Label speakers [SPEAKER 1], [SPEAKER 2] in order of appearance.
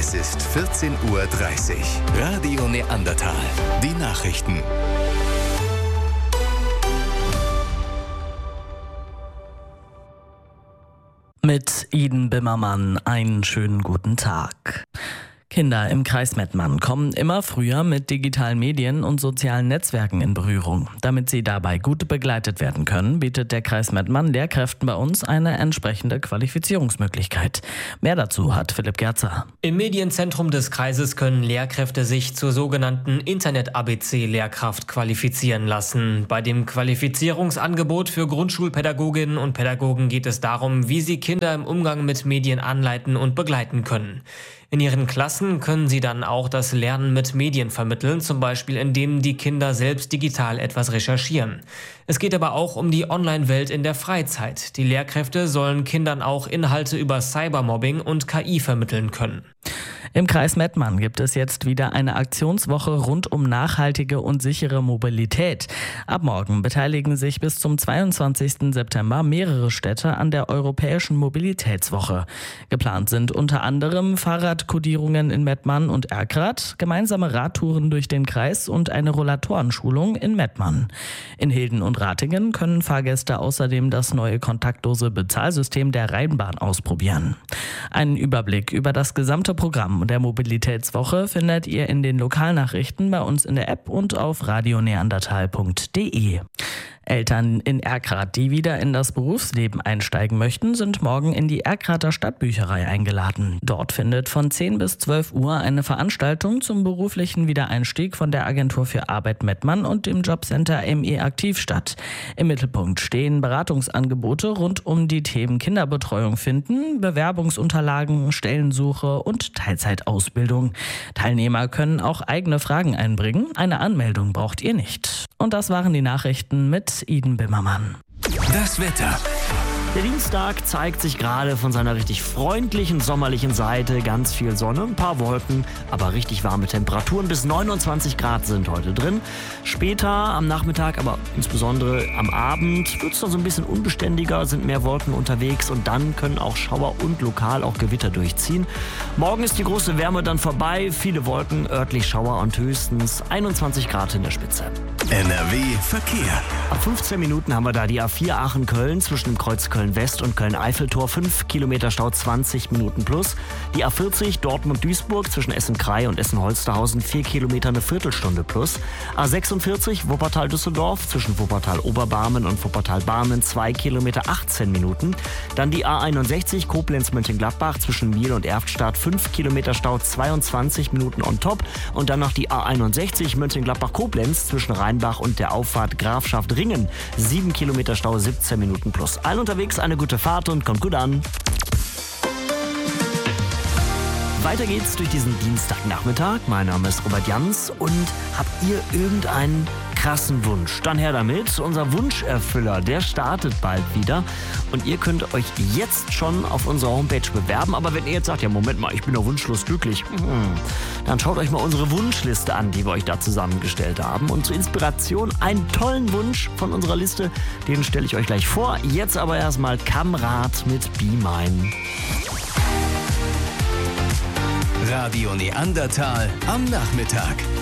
[SPEAKER 1] Es ist 14:30 Uhr. Radio Neandertal. Die Nachrichten.
[SPEAKER 2] Mit Iden Bimmermann einen schönen guten Tag. Kinder im Kreis Mettmann kommen immer früher mit digitalen Medien und sozialen Netzwerken in Berührung. Damit sie dabei gut begleitet werden können, bietet der Kreis Mettmann Lehrkräften bei uns eine entsprechende Qualifizierungsmöglichkeit. Mehr dazu hat Philipp Gerzer.
[SPEAKER 3] Im Medienzentrum des Kreises können Lehrkräfte sich zur sogenannten Internet-ABC-Lehrkraft qualifizieren lassen. Bei dem Qualifizierungsangebot für Grundschulpädagoginnen und Pädagogen geht es darum, wie sie Kinder im Umgang mit Medien anleiten und begleiten können. In ihren Klassen können sie dann auch das Lernen mit Medien vermitteln, zum Beispiel indem die Kinder selbst digital etwas recherchieren. Es geht aber auch um die Online-Welt in der Freizeit. Die Lehrkräfte sollen Kindern auch Inhalte über Cybermobbing und KI vermitteln können.
[SPEAKER 2] Im Kreis Mettmann gibt es jetzt wieder eine Aktionswoche rund um nachhaltige und sichere Mobilität. Ab morgen beteiligen sich bis zum 22. September mehrere Städte an der Europäischen Mobilitätswoche. Geplant sind unter anderem Fahrradkodierungen in Mettmann und Erkrath, gemeinsame Radtouren durch den Kreis und eine Rollatorenschulung in Mettmann. In Hilden und Ratingen können Fahrgäste außerdem das neue kontaktlose Bezahlsystem der Rheinbahn ausprobieren. Einen Überblick über das gesamte Programm der Mobilitätswoche findet ihr in den Lokalnachrichten bei uns in der App und auf radioneandertal.de. Eltern in Erkrath, die wieder in das Berufsleben einsteigen möchten, sind morgen in die Erkrather Stadtbücherei eingeladen. Dort findet von 10 bis 12 Uhr eine Veranstaltung zum beruflichen Wiedereinstieg von der Agentur für Arbeit Mettmann und dem Jobcenter ME Aktiv statt. Im Mittelpunkt stehen Beratungsangebote rund um die Themen Kinderbetreuung finden, Bewerbungsunterlagen, Stellensuche und Teilzeitausbildung. Teilnehmer können auch eigene Fragen einbringen. Eine Anmeldung braucht ihr nicht. Und das waren die Nachrichten mit Iden Bimmermann.
[SPEAKER 1] Das Wetter.
[SPEAKER 4] Der Dienstag zeigt sich gerade von seiner richtig freundlichen, sommerlichen Seite. Ganz viel Sonne, ein paar Wolken, aber richtig warme Temperaturen. Bis 29 Grad sind heute drin. Später am Nachmittag, aber insbesondere am Abend, wird es dann so ein bisschen unbeständiger, sind mehr Wolken unterwegs und dann können auch Schauer und lokal auch Gewitter durchziehen. Morgen ist die große Wärme dann vorbei. Viele Wolken, örtlich Schauer und höchstens 21 Grad in der Spitze.
[SPEAKER 1] NRW Verkehr.
[SPEAKER 4] Ab 15 Minuten haben wir da die A4 Aachen-Köln zwischen dem Kreuz Köln-West und Köln-Eiffeltor. 5 Kilometer Stau, 20 Minuten plus. Die A40 Dortmund-Duisburg zwischen Essen-Krei und Essen-Holsterhausen. 4 Kilometer, eine Viertelstunde plus. A46 Wuppertal-Düsseldorf zwischen Wuppertal-Oberbarmen und Wuppertal-Barmen. 2 Kilometer, 18 Minuten. Dann die A61 Koblenz-Mönchengladbach zwischen Miel und Erftstadt. 5 Kilometer Stau, 22 Minuten on top. Und dann noch die A61 Mönchengladbach-Koblenz zwischen Rheinbach und der Auffahrt Grafschaft Ringen. 7 Kilometer Stau, 17 Minuten plus. Allen unterwegs eine gute Fahrt und kommt gut an. Weiter geht's durch diesen Dienstagnachmittag. Mein Name ist Robert Jans und habt ihr irgendeinen krassen Wunsch? Dann her damit. Unser Wunscherfüller, der startet bald wieder und ihr könnt euch jetzt schon auf unserer Homepage bewerben. Aber wenn ihr jetzt sagt, ja Moment mal, ich bin doch wunschlos glücklich, dann schaut euch mal unsere Wunschliste an, die wir euch da zusammengestellt haben. Und zur Inspiration einen tollen Wunsch von unserer Liste, den stelle ich euch gleich vor. Jetzt aber erstmal Kamrat mit Be Mine.
[SPEAKER 1] Radio Neandertal am Nachmittag.